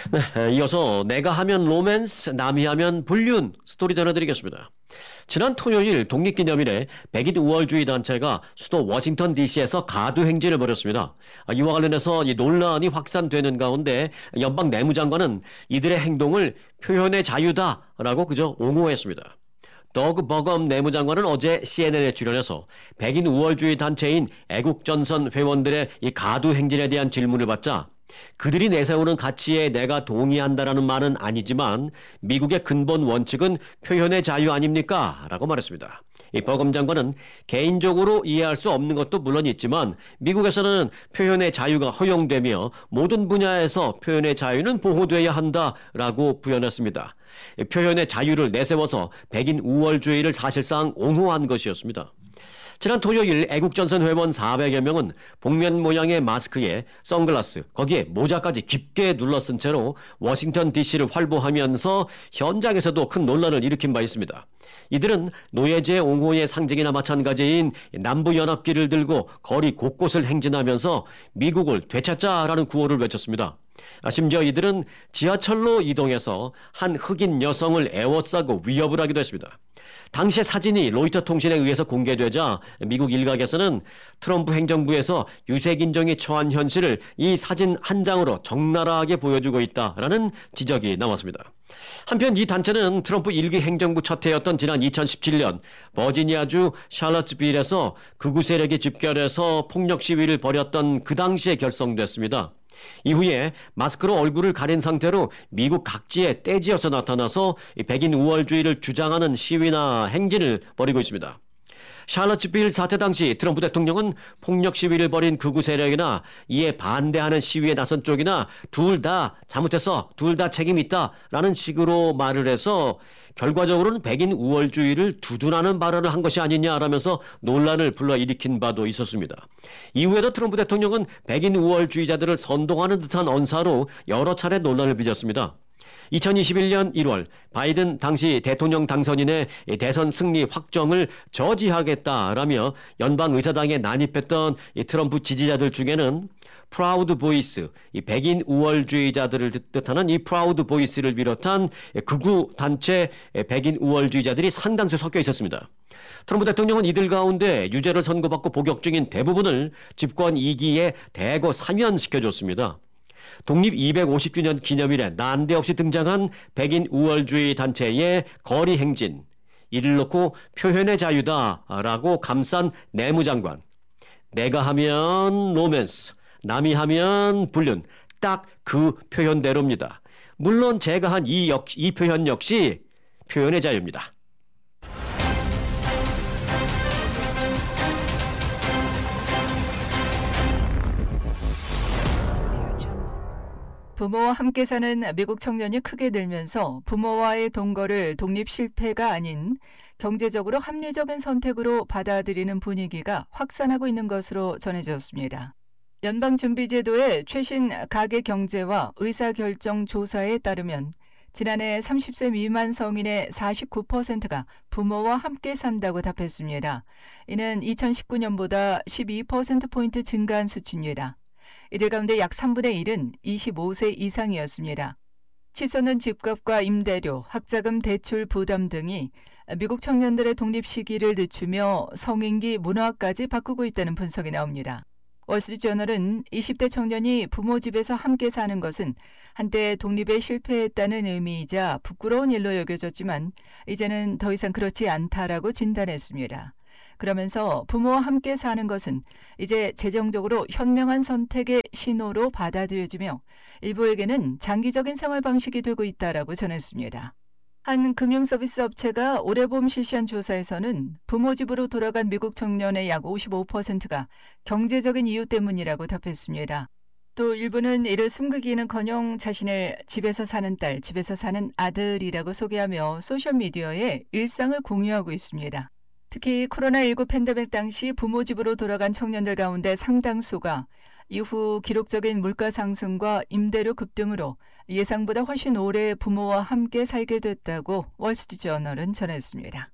이어서 내가 하면 로맨스, 남이 하면 불륜 스토리 전해드리겠습니다. 지난 토요일 독립기념일에 백인 우월주의 단체가 수도 워싱턴 DC에서 가두 행진을 벌였습니다. 이와 관련해서 이 논란이 확산되는 가운데 연방 내무장관은 이들의 행동을 표현의 자유다라고 그저 옹호했습니다. 더그 버검 내무장관은 어제 CNN에 출연해서 백인 우월주의 단체인 애국전선 회원들의 이 가두 행진에 대한 질문을 받자 그들이 내세우는 가치에 내가 동의한다라는 말은 아니지만 미국의 근본 원칙은 표현의 자유 아닙니까? 라고 말했습니다. 이 버검 장관은 개인적으로 이해할 수 없는 것도 물론 있지만 미국에서는 표현의 자유가 허용되며 모든 분야에서 표현의 자유는 보호돼야 한다라고 부연했습니다. 표현의 자유를 내세워서 백인 우월주의를 사실상 옹호한 것이었습니다. 지난 토요일 애국전선 회원 400여 명은 복면 모양의 마스크에 선글라스, 거기에 모자까지 깊게 눌러쓴 채로 워싱턴 DC를 활보하면서 현장에서도 큰 논란을 일으킨 바 있습니다. 이들은 노예제 옹호의 상징이나 마찬가지인 남부연합기를 들고 거리 곳곳을 행진하면서 미국을 되찾자라는 구호를 외쳤습니다. 심지어 이들은 지하철로 이동해서 한 흑인 여성을 에워싸고 위협을 하기도 했습니다. 당시의 사진이 로이터 통신에 의해서 공개되자 미국 일각에서는 트럼프 행정부에서 유색인종이 처한 현실을 이 사진 한 장으로 적나라하게 보여주고 있다라는 지적이 나왔습니다. 한편 이 단체는 트럼프 1기 행정부 첫 해였던 지난 2017년 버지니아주 샬럿스빌에서 극우 세력이 집결해서 폭력 시위를 벌였던 그 당시에 결성됐습니다. 이후에 마스크로 얼굴을 가린 상태로 미국 각지에 떼지어서 나타나서 백인 우월주의를 주장하는 시위나 행진을 벌이고 있습니다. 샬럿스빌 사태 당시 트럼프 대통령은 폭력 시위를 벌인 극우 세력이나 이에 반대하는 시위에 나선 쪽이나 둘 다 잘못했어, 둘 다 책임 있다라는 식으로 말을 해서 결과적으로는 백인 우월주의를 두둔하는 발언을 한 것이 아니냐라면서 논란을 불러일으킨 바도 있었습니다. 이후에도 트럼프 대통령은 백인 우월주의자들을 선동하는 듯한 언사로 여러 차례 논란을 빚었습니다. 2021년 1월 바이든 당시 대통령 당선인의 대선 승리 확정을 저지하겠다라며 연방의사당에 난입했던 트럼프 지지자들 중에는 프라우드 보이스, 백인 우월주의자들을 뜻하는 이 프라우드 보이스를 비롯한 극우 단체 백인 우월주의자들이 상당수 섞여 있었습니다. 트럼프 대통령은 이들 가운데 유죄를 선고받고 복역 중인 대부분을 집권 2기에 대거 사면시켜줬습니다. 독립 250주년 기념일에 난데없이 등장한 백인 우월주의 단체의 거리 행진, 이를 놓고 표현의 자유다라고 감싼 내무장관. 내가 하면 로맨스, 남이 하면 불륜, 딱 그 표현대로입니다. 물론 제가 한 이 표현 역시 표현의 자유입니다. 부모와 함께 사는 미국 청년이 크게 늘면서 부모와의 동거를 독립 실패가 아닌 경제적으로 합리적인 선택으로 받아들이는 분위기가 확산하고 있는 것으로 전해졌습니다. 연방준비제도의 최신 가계경제와 의사결정 조사에 따르면 지난해 30세 미만 성인의 49%가 부모와 함께 산다고 답했습니다. 이는 2019년보다 12%포인트 증가한 수치입니다. 이들 가운데 약 3분의 1은 25세 이상이었습니다. 치솟는 집값과 임대료, 학자금 대출 부담 등이 미국 청년들의 독립 시기를 늦추며 성인기 문화까지 바꾸고 있다는 분석이 나옵니다. 월스트리트저널은 20대 청년이 부모 집에서 함께 사는 것은 한때 독립에 실패했다는 의미이자 부끄러운 일로 여겨졌지만 이제는 더 이상 그렇지 않다라고 진단했습니다. 그러면서 부모와 함께 사는 것은 이제 재정적으로 현명한 선택의 신호로 받아들여지며 일부에게는 장기적인 생활 방식이 되고 있다라고 전했습니다. 한 금융서비스 업체가 올해 봄 실시한 조사에서는 부모 집으로 돌아간 미국 청년의 약 55%가 경제적인 이유 때문이라고 답했습니다. 또 일부는 이를 숨기기는커녕 자신을 집에서 사는 딸, 집에서 사는 아들이라고 소개하며 소셜미디어에 일상을 공유하고 있습니다. 특히 코로나19 팬데믹 당시 부모 집으로 돌아간 청년들 가운데 상당수가 이후 기록적인 물가 상승과 임대료 급등으로 예상보다 훨씬 오래 부모와 함께 살게 됐다고 월스트리트저널은 전했습니다.